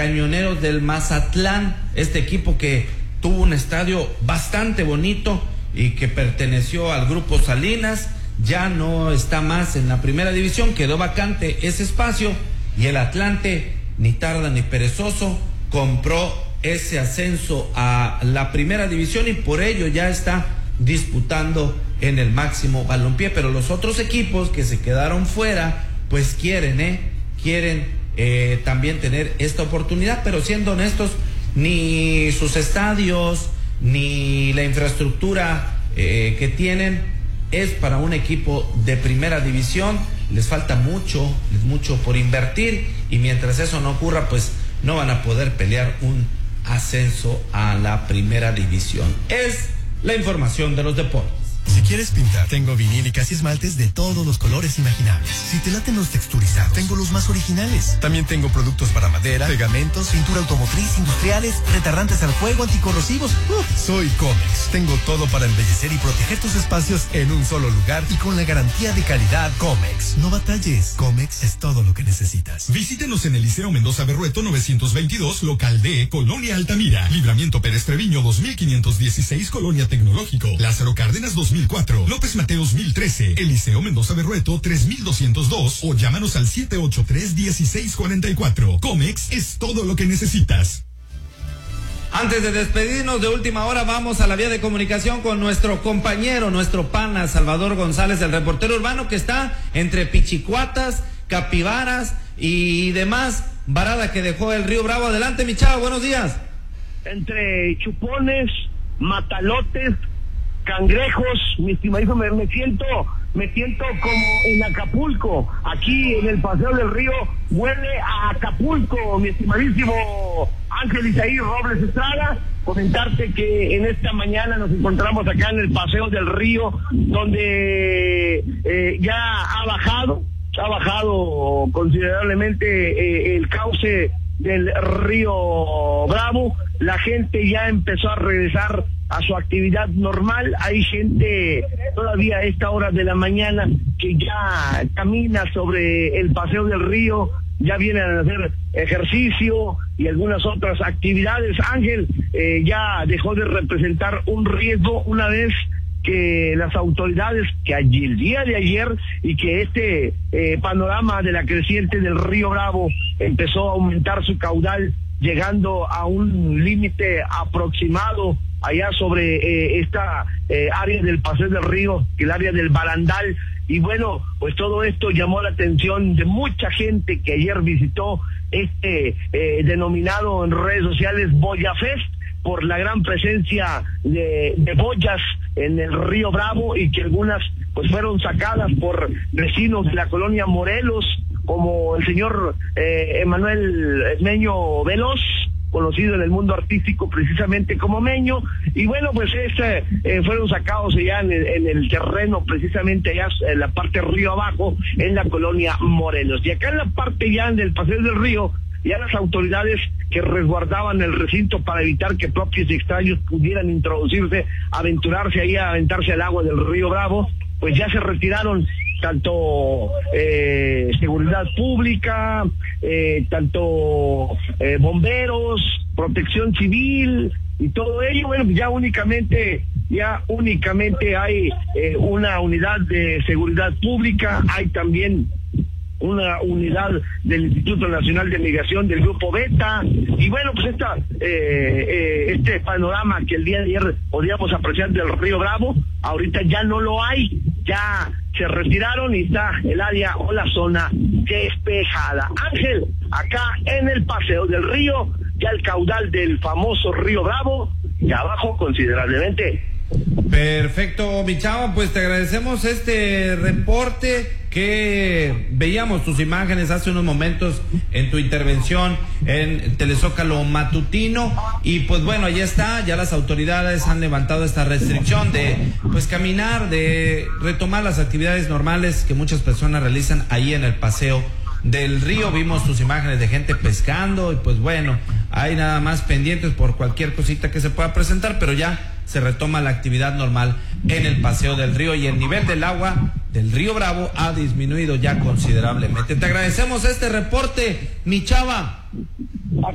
Cañoneros del Mazatlán, este equipo que tuvo un estadio bastante bonito y que perteneció al Grupo Salinas, ya no está más en la primera división, quedó vacante ese espacio y el Atlante, ni tarda ni perezoso, compró ese ascenso a la primera división y por ello ya está disputando en el máximo balompié. Pero los otros equipos que se quedaron fuera, pues quieren también tener esta oportunidad, pero siendo honestos, ni sus estadios ni la infraestructura que tienen es para un equipo de primera división. Les falta mucho por invertir y mientras eso no ocurra, pues no van a poder pelear un ascenso a la primera división. Es la información de los deportes. Si quieres pintar, tengo vinílicas y esmaltes de todos los colores imaginables. Si te laten los texturizados, tengo los más originales. También tengo productos para madera, pegamentos, pintura automotriz, industriales, retardantes al fuego, anticorrosivos. Soy Comex. Tengo todo para embellecer y proteger tus espacios en un solo lugar y con la garantía de calidad Comex. No batalles. Comex es todo lo que necesitas. Visítenos en el Liceo Mendoza Berrueto 922, local D, Colonia Altamira. Libramiento Pérez Treviño 2516, Colonia Tecnológico. Lázaro Cárdenas 2004, López Mateos 1013, Eliseo Mendoza Berrueto 3202 o llámanos al 783-1644. Comex es todo lo que necesitas. Antes de despedirnos de última hora, vamos a la vía de comunicación con nuestro compañero, nuestro pana Salvador González, el reportero urbano que está entre pichicuatas, capibaras y demás varada que dejó el Río Bravo. Adelante, mi chavo, buenos días. Entre chupones, matalotes, cangrejos, mi estimadísimo, me siento como en Acapulco. Aquí en el Paseo del Río huele a Acapulco, mi estimadísimo Ángel Isaí Robles Estrada. Comentarte que en esta mañana nos encontramos acá en el Paseo del Río, donde ya ha bajado considerablemente el cauce del Río Bravo. La gente ya empezó a regresar a su actividad normal. Hay gente todavía a esta hora de la mañana que ya camina sobre el Paseo del Río, ya vienen a hacer ejercicio y algunas otras actividades. Ángel, ya dejó de representar un riesgo una vez que las autoridades, que allí el día de ayer y que este panorama de la creciente del Río Bravo empezó a aumentar su caudal, llegando a un límite aproximado allá sobre esta área del Paseo del Río, el área del Barandal. Y bueno, pues todo esto llamó la atención de mucha gente que ayer visitó este denominado en redes sociales Boya Fest, por la gran presencia de boyas en el Río Bravo, y que algunas pues fueron sacadas por vecinos de la colonia Morelos, como el señor Emanuel Meño Veloz, conocido en el mundo artístico precisamente como Meño. Y bueno, pues fueron sacados allá en el terreno, precisamente allá en la parte río abajo, en la colonia Morelos. Y acá en la parte ya del Paseo del Río, ya las autoridades que resguardaban el recinto para evitar que propios y extraños pudieran introducirse, aventurarse ahí a aventarse al agua del Río Bravo, pues ya se retiraron tanto seguridad pública, tanto bomberos, protección civil y todo ello. Bueno, ya únicamente hay una unidad de seguridad pública, hay también una unidad del Instituto Nacional de Migración del Grupo Beta. Y bueno, pues este panorama que el día de ayer podíamos apreciar del Río Bravo, ahorita ya no lo hay, ya se retiraron y está el área o la zona despejada. Ángel, acá en el Paseo del Río, ya el caudal del famoso Río Bravo ya bajó considerablemente. Perfecto, mi chavo, pues te agradecemos este reporte, que veíamos tus imágenes hace unos momentos en tu intervención en Telezócalo Matutino, y pues bueno, ahí está, ya las autoridades han levantado esta restricción de pues caminar, de retomar las actividades normales que muchas personas realizan ahí en el Paseo del Río. Vimos tus imágenes de gente pescando y pues bueno, hay nada más pendientes por cualquier cosita que se pueda presentar, pero ya se retoma la actividad normal en el Paseo del Río y el nivel del agua del Río Bravo ha disminuido ya considerablemente. Te agradecemos este reporte, mi chava.